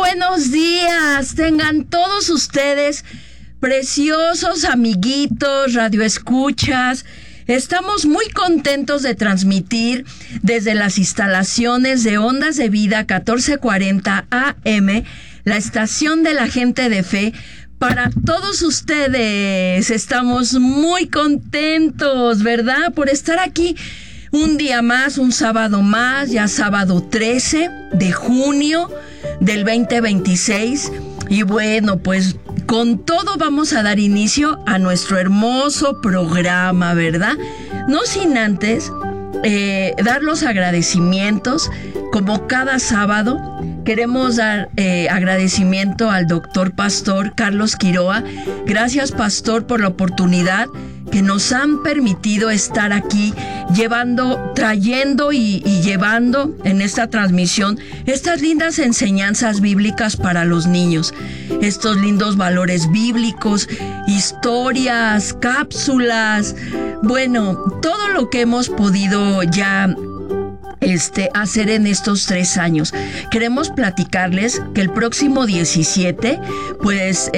buenos días. Tengan todos ustedes, preciosos amiguitos, radioescuchas. Estamos muy contentos de transmitir desde las instalaciones de Ondas de Vida 1440 AM, la estación de la gente de fe. Para todos ustedes, estamos muy contentos, ¿verdad? Por estar aquí un día más, un sábado más, ya sábado 13 de junio del 2026. Y bueno, pues con todo vamos a dar inicio a nuestro hermoso programa, ¿verdad? No sin antes dar los agradecimientos, como cada sábado. Queremos dar agradecimiento al doctor Pastor Carlos Quiroa. Gracias, Pastor, por la oportunidad que nos han permitido estar aquí trayendo y llevando en esta transmisión estas lindas enseñanzas bíblicas para los niños, estos lindos valores bíblicos, historias, cápsulas, bueno, todo lo que hemos podido ya hacer en estos 3 años. Queremos platicarles que el próximo 17, pues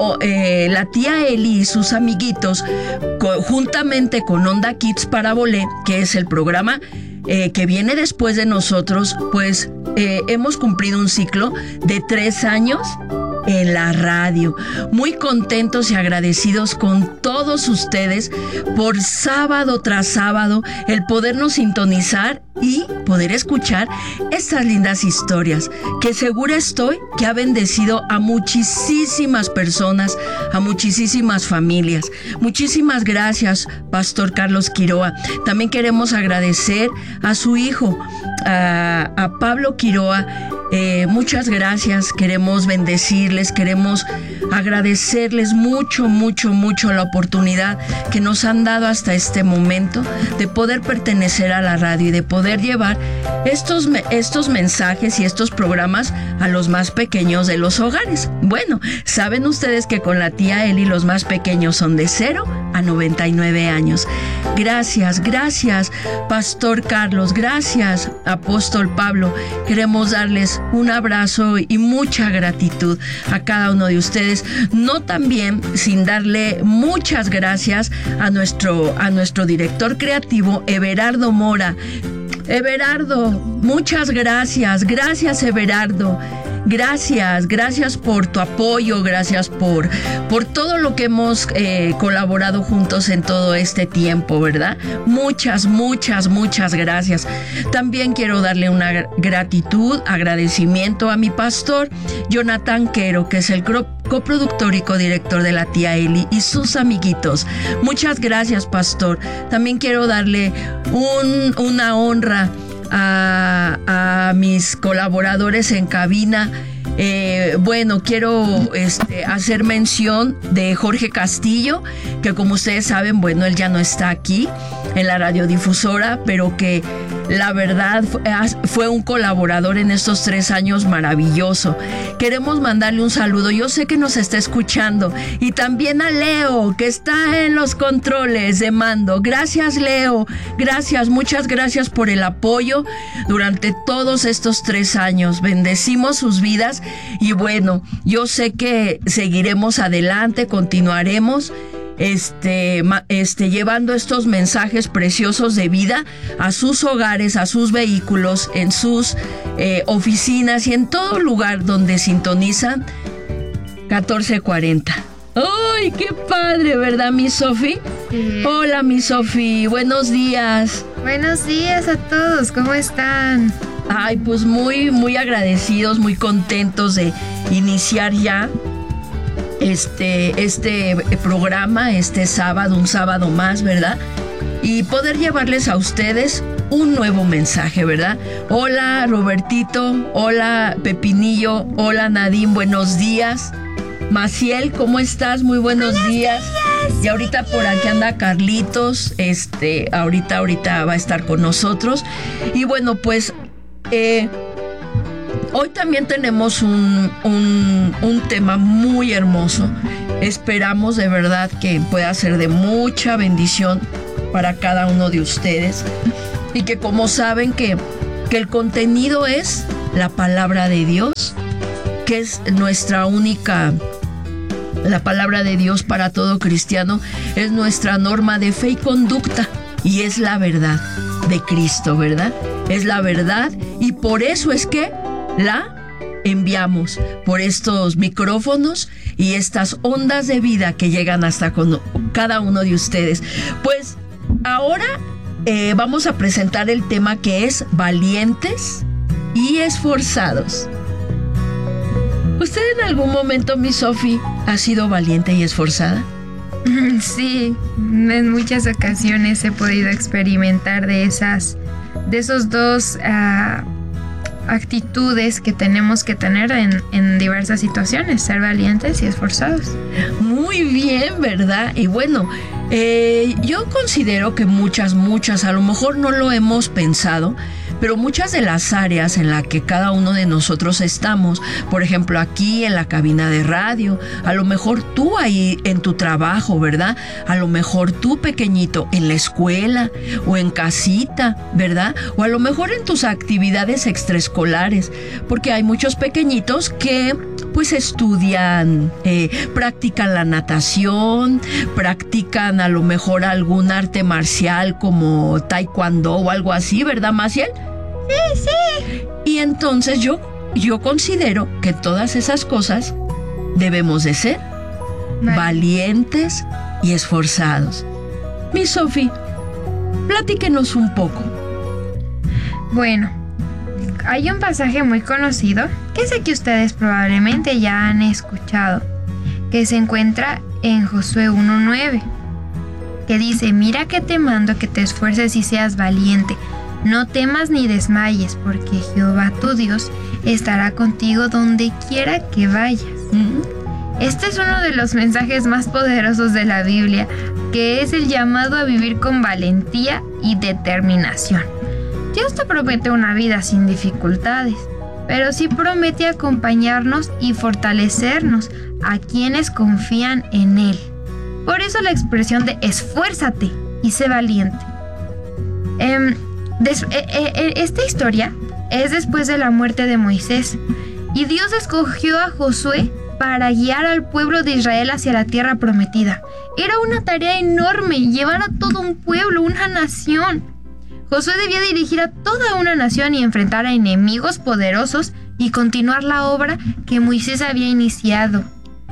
la tía Eli y sus amiguitos, juntamente con Onda Kids Parabolé, que es el programa que viene después de nosotros, pues hemos cumplido un ciclo de 3 años en la radio. Muy contentos y agradecidos con todos ustedes por sábado tras sábado el podernos sintonizar y poder escuchar estas lindas historias que segura estoy que ha bendecido a muchísimas personas, a muchísimas familias. Muchísimas gracias, Pastor Carlos Quiroa. También queremos agradecer a su hijo, a Pablo Quiroa. Muchas gracias, queremos bendecirles, queremos agradecerles mucho la oportunidad que nos han dado hasta este momento de poder pertenecer a la radio y de poder llevar estos mensajes y estos programas a los más pequeños de los hogares. Bueno, saben ustedes que con la tía Eli los más pequeños son de 0 a 99 años. Gracias, Pastor Carlos, gracias, Apóstol Pablo. Queremos darles un abrazo y mucha gratitud a cada uno de ustedes. No también sin darle muchas gracias a nuestro director creativo, Everardo Mora. Everardo, muchas gracias. Gracias, Everardo. Gracias por tu apoyo, gracias por todo lo que hemos colaborado juntos en todo este tiempo, ¿verdad? Muchas gracias. También quiero darle una agradecimiento a mi pastor, Jonathan Quero, que es el coproductor y codirector de la tía Eli y sus amiguitos. Muchas gracias, pastor. También quiero darle una honra a mis colaboradores en cabina. Bueno, quiero hacer mención de Jorge Castillo, que como ustedes saben, bueno, él ya no está aquí en la radiodifusora, pero que la verdad fue un colaborador en estos 3 años maravilloso. Queremos mandarle un saludo, yo sé que nos está escuchando, y también a Leo, que está en los controles de mando. Gracias, Leo, muchas gracias por el apoyo durante todos estos 3 años. Bendecimos sus vidas y bueno, yo sé que seguiremos adelante, continuaremos llevando estos mensajes preciosos de vida a sus hogares, a sus vehículos, en sus oficinas y en todo lugar donde sintonizan 1440. ¡Ay, qué padre!, ¿verdad, mi Sofi? Sí. Hola, mi Sofi, buenos días. Buenos días a todos, ¿cómo están? Ay, pues muy agradecidos, muy contentos de iniciar ya este programa, un sábado más, ¿verdad? Y poder llevarles a ustedes un nuevo mensaje, ¿verdad? Hola, Robertito, hola, Pepinillo, hola, Nadine, buenos días. Maciel, ¿cómo estás? Muy buenos días. Y ahorita por aquí anda Carlitos, ahorita va a estar con nosotros. Y bueno, pues hoy también tenemos un tema muy hermoso. Esperamos de verdad que pueda ser de mucha bendición para cada uno de ustedes. Y que como saben que el contenido es la palabra de Dios que es nuestra única, la palabra de Dios para todo cristiano, es nuestra norma de fe y conducta, y es la verdad de Cristo, ¿verdad? Es la verdad, y por eso es que la enviamos por estos micrófonos y estas ondas de vida que llegan hasta con cada uno de ustedes. Pues ahora vamos a presentar el tema que es valientes y esforzados. ¿Usted en algún momento, mi Sofi, ha sido valiente y esforzada? Sí, en muchas ocasiones he podido experimentar de esos dos actitudes que tenemos que tener en diversas situaciones, ser valientes y esforzados. Muy bien, ¿verdad? Y bueno, yo considero que muchas, a lo mejor no lo hemos pensado, pero muchas de las áreas en las que cada uno de nosotros estamos, por ejemplo aquí en la cabina de radio, a lo mejor tú ahí en tu trabajo, ¿verdad? A lo mejor tú pequeñito en la escuela o en casita, ¿verdad? O a lo mejor en tus actividades extraescolares, porque hay muchos pequeñitos que pues estudian, practican la natación, practican a lo mejor algún arte marcial como taekwondo o algo así, ¿verdad, Maciel? Sí. Y entonces yo considero que todas esas cosas debemos de ser valientes y esforzados. Mi Sofi, platíquenos un poco. Bueno, hay un pasaje muy conocido que sé que ustedes probablemente ya han escuchado, que se encuentra en Josué 1:9, que dice: mira que te mando que te esfuerces y seas valiente. No temas ni desmayes, porque Jehová tu Dios estará contigo donde quiera que vayas. Este es uno de los mensajes más poderosos de la Biblia, que es el llamado a vivir con valentía y determinación. Dios te promete una vida sin dificultades, pero sí promete acompañarnos y fortalecernos a quienes confían en Él. Por eso la expresión de esfuérzate y sé valiente. Esta historia es después de la muerte de Moisés, y Dios escogió a Josué para guiar al pueblo de Israel hacia la tierra prometida. Era una tarea enorme, llevar a todo un pueblo, una nación. Josué debía dirigir a toda una nación y enfrentar a enemigos poderosos y continuar la obra que Moisés había iniciado.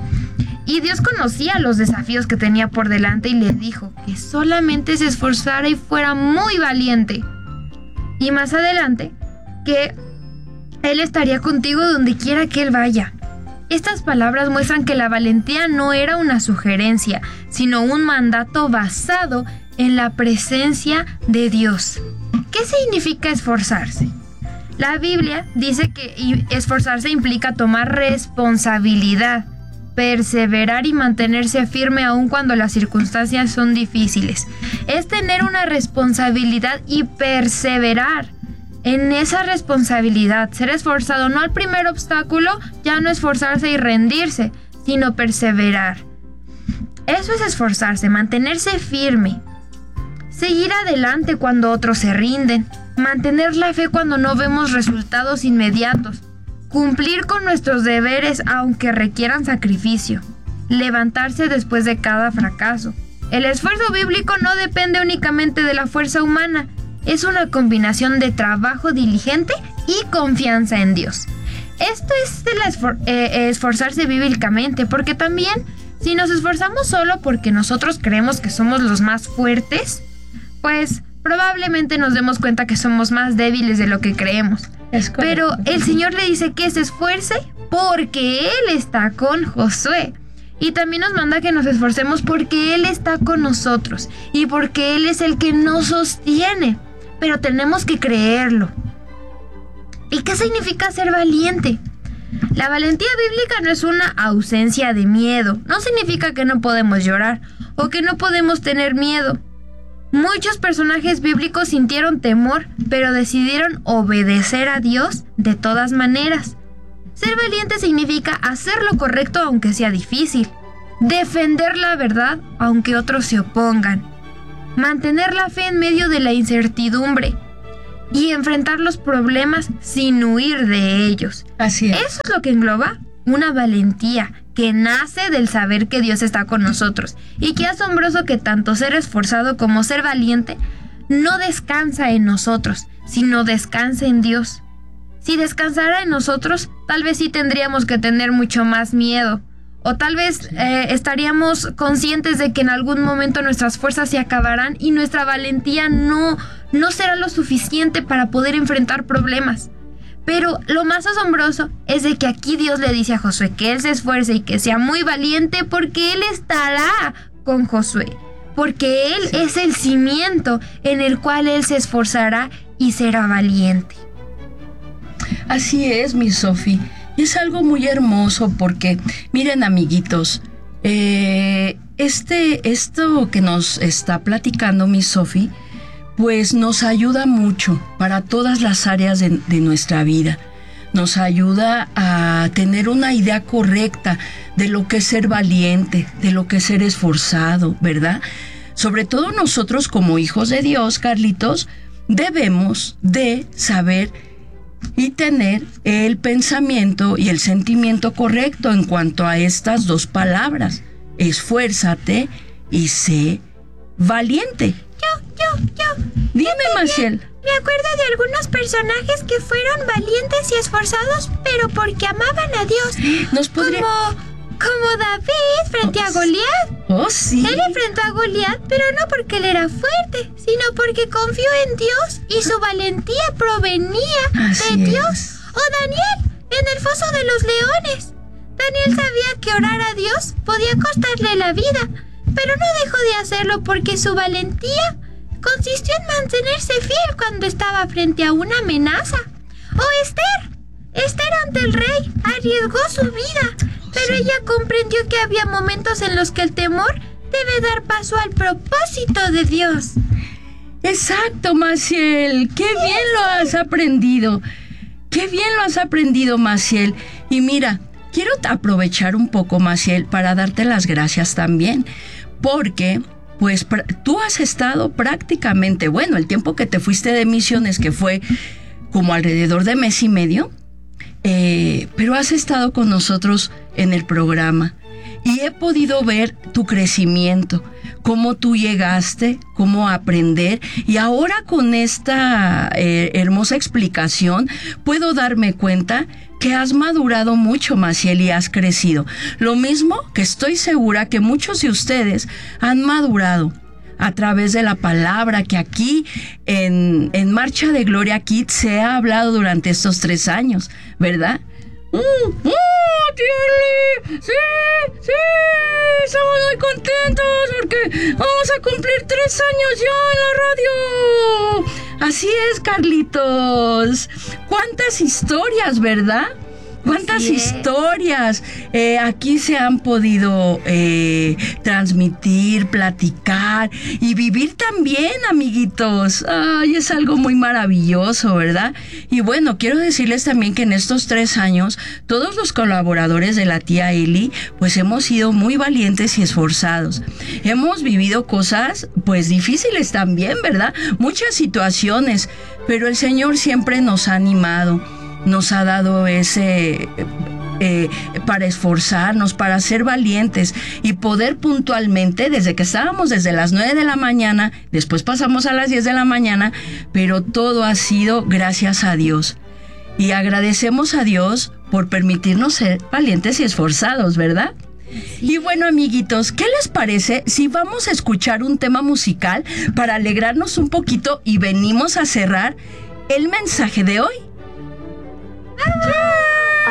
Y Dios conocía los desafíos que tenía por delante y le dijo que solamente se esforzara y fuera muy valiente. Y más adelante, que Él estaría contigo donde quiera que Él vaya. Estas palabras muestran que la valentía no era una sugerencia, sino un mandato basado en la presencia de Dios. ¿Qué significa esforzarse? La Biblia dice que esforzarse implica tomar responsabilidad, perseverar y mantenerse firme aun cuando las circunstancias son difíciles. Es tener una responsabilidad y perseverar en esa responsabilidad. Ser esforzado no al primer obstáculo, ya no esforzarse y rendirse, sino perseverar. Eso es esforzarse, mantenerse firme. Seguir adelante cuando otros se rinden. Mantener la fe cuando no vemos resultados inmediatos. Cumplir con nuestros deberes aunque requieran sacrificio. Levantarse después de cada fracaso. El esfuerzo bíblico no depende únicamente de la fuerza humana. Es una combinación de trabajo diligente y confianza en Dios. Esto es esforzarse bíblicamente, porque también si nos esforzamos solo porque nosotros creemos que somos los más fuertes, pues probablemente nos demos cuenta que somos más débiles de lo que creemos. Pero el Señor le dice que se esfuerce porque Él está con Josué. Y también nos manda que nos esforcemos porque Él está con nosotros y porque Él es el que nos sostiene. Pero tenemos que creerlo. ¿Y qué significa ser valiente? La valentía bíblica no es una ausencia de miedo. No significa que no podemos llorar o que no podemos tener miedo. Muchos personajes bíblicos sintieron temor, pero decidieron obedecer a Dios de todas maneras. Ser valiente significa hacer lo correcto aunque sea difícil, defender la verdad aunque otros se opongan, mantener la fe en medio de la incertidumbre. y enfrentar los problemas sin huir de ellos. Así es. Eso es lo que engloba una valentía que nace del saber que Dios está con nosotros. Y qué asombroso que tanto ser esforzado como ser valiente no descansa en nosotros, sino descansa en Dios. Si descansara en nosotros, tal vez sí tendríamos que tener mucho más miedo. O tal vez estaríamos conscientes de que en algún momento nuestras fuerzas se acabarán y nuestra valentía no será lo suficiente para poder enfrentar problemas. Pero lo más asombroso es de que aquí Dios le dice a Josué que él se esfuerce y que sea muy valiente porque él estará con Josué. Porque él es el cimiento en el cual él se esforzará y será valiente. Así es, mi Sofi. Y es algo muy hermoso porque, miren, amiguitos, esto que nos está platicando mi Sofi, pues nos ayuda mucho para todas las áreas de nuestra vida. Nos ayuda a tener una idea correcta de lo que es ser valiente, de lo que es ser esforzado, ¿verdad? Sobre todo nosotros como hijos de Dios, Carlitos, debemos de saber y tener el pensamiento y el sentimiento correcto en cuanto a estas dos palabras. Esfuérzate y sé valiente. Yo. Dime, Maciel. Me acuerdo de algunos personajes que fueron valientes y esforzados, pero porque amaban a Dios. ¿Nos podría...? Como David frente a Goliat. Oh, sí. Él enfrentó a Goliat, pero no porque él era fuerte, sino porque confió en Dios y su valentía provenía de Dios. O Daniel, en el foso de los leones. Daniel sabía que orar a Dios podía costarle la vida, pero no dejó de hacerlo porque su valentía consistió en mantenerse fiel cuando estaba frente a una amenaza. O Esther ante el rey arriesgó su vida, pero ella comprendió que había momentos en los que el temor debe dar paso al propósito de Dios. Exacto, Maciel. Qué bien lo has aprendido. Qué bien lo has aprendido, Maciel. Y mira, quiero aprovechar un poco, Maciel, para darte las gracias también, porque pues tú has estado prácticamente, bueno, el tiempo que te fuiste de misiones, que fue como alrededor de mes y medio, pero has estado con nosotros en el programa y he podido ver tu crecimiento, cómo tú llegaste, cómo aprender, y ahora con esta hermosa explicación puedo darme cuenta que has madurado mucho, Maciel, y has crecido. Lo mismo que estoy segura que muchos de ustedes han madurado a través de la palabra que aquí en Marcha de Gloria Kids se ha hablado durante estos 3 años, ¿verdad? ¡Tío! Sí, estamos muy contentos porque vamos a cumplir 3 años ya en la radio. Así es, Carlitos. ¿Cuántas historias, verdad? ¿Cuántas historias aquí se han podido transmitir, platicar y vivir también, amiguitos? Ay, es algo muy maravilloso, ¿verdad? Y bueno, quiero decirles también que en estos 3 años, todos los colaboradores de la tía Eli, pues hemos sido muy valientes y esforzados. Hemos vivido cosas, pues difíciles también, ¿verdad? Muchas situaciones, pero el Señor siempre nos ha animado. Nos ha dado ese para esforzarnos, para ser valientes y poder puntualmente, desde que estábamos desde las 9 de la mañana, después pasamos a las 10 de la mañana, pero todo ha sido gracias a Dios. Y agradecemos a Dios por permitirnos ser valientes y esforzados, ¿verdad? Y bueno, amiguitos, ¿qué les parece si vamos a escuchar un tema musical para alegrarnos un poquito y venimos a cerrar el mensaje de hoy?